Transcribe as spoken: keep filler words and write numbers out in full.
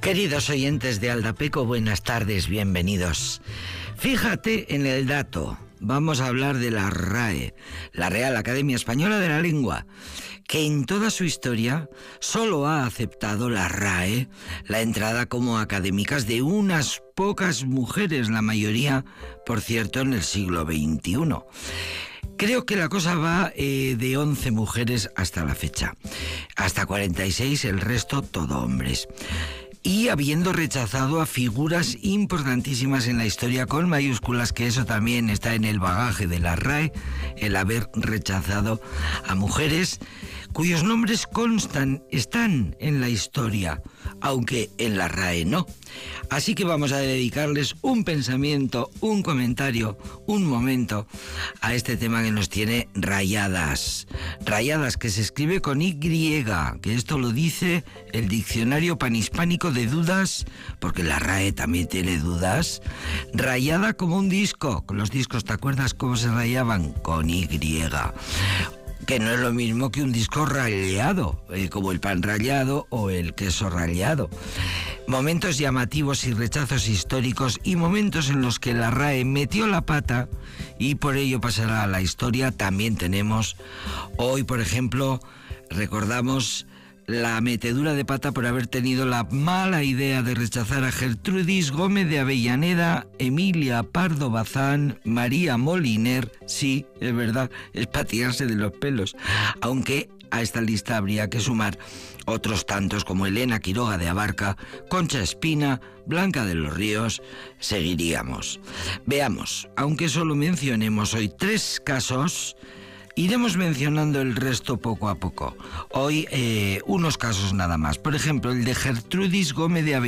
Queridos oyentes de Aldapeco, buenas tardes, bienvenidos. Fíjate en el dato. Vamos a hablar de la RAE, la Real Academia Española de la Lengua, que en toda su historia solo ha aceptado la RAE la entrada como académicas de unas pocas mujeres, la mayoría, por cierto, en el siglo veintiuno. Creo que la cosa va eh, de once mujeres hasta la fecha. Hasta cuarenta y seis, el resto todo hombres. Y habiendo rechazado a figuras importantísimas en la historia con mayúsculas, que eso también está en el bagaje de la RAE, el haber rechazado a mujeres cuyos nombres constan, están en la historia, aunque en la RAE no. Así que vamos a dedicarles un pensamiento, un comentario, un momento a este tema que nos tiene rayadas. Rayadas, que se escribe con Y, que esto lo dice el Diccionario Panhispánico de Dudas, porque la RAE también tiene dudas. Rayada como un disco. Con los discos, ¿te acuerdas cómo se rayaban? Con Y. Que no es lo mismo que un disco rayado, eh, como el pan rallado o el queso rallado. Momentos llamativos y rechazos históricos, y momentos en los que la RAE metió la pata y por ello pasará a la historia. También tenemos hoy, por ejemplo, recordamos la metedura de pata por haber tenido la mala idea de rechazar a Gertrudis Gómez de Avellaneda, Emilia Pardo Bazán, María Moliner. Sí, es verdad, es para tirarse de los pelos. Aunque a esta lista habría que sumar otros tantos como Elena Quiroga de Abarca, Concha Espina, Blanca de los Ríos. Seguiríamos. Veamos, aunque solo mencionemos hoy tres casos, iremos mencionando el resto poco a poco. Hoy eh, unos casos nada más. Por ejemplo, el de Gertrudis Gómez de Avellaneda.